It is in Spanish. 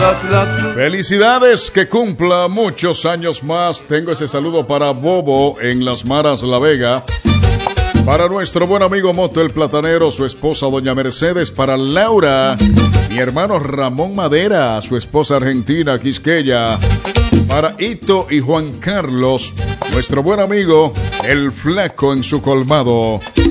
Felicidades, que cumpla muchos años más. Tengo ese saludo para Bobo en Las Maras, La Vega. Para nuestro buen amigo Moto el Platanero, su esposa Doña Mercedes. Para Laura, mi hermano Ramón Madera, su esposa argentina Quisqueya. Para Hito y Juan Carlos, nuestro buen amigo El Flaco en su colmado.